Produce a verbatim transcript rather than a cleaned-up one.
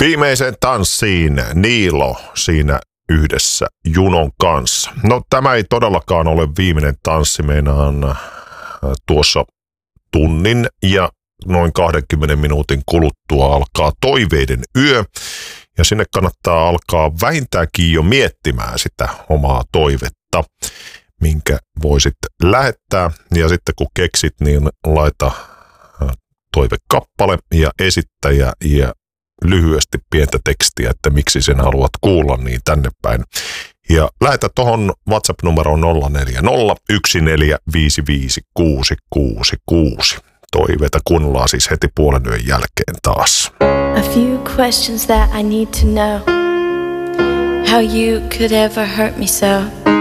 Viimeiseen tanssiin Niilo siinä yhdessä Junon kanssa. No tämä ei todellakaan ole viimeinen tanssi, meinaan tuossa tunnin ja noin kaksikymmentä minuutin kuluttua alkaa Toiveiden yö. Ja sinne kannattaa alkaa vähintäänkin jo miettimään sitä omaa toivetta, minkä voisit lähettää. Ja sitten kun keksit, niin laita toivekappale ja esittäjä ja lyhyesti pientä tekstiä, että miksi sen haluat kuulla, niin tänne päin. Ja lähetä tuohon WhatsApp-numeroon nolla neljä nolla yksi neljä viisi viisi kuusi kuusi kuusi. Toiveita kuunnellaan siis heti puolen yön jälkeen taas. A few questions that I need to know. How you could ever hurt me so.